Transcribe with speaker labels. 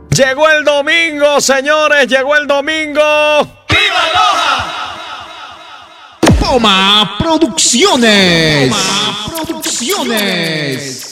Speaker 1: Llegó el domingo, señores, llegó el domingo.
Speaker 2: ¡Viva Loja!
Speaker 3: Toma Producciones. Toma Producciones.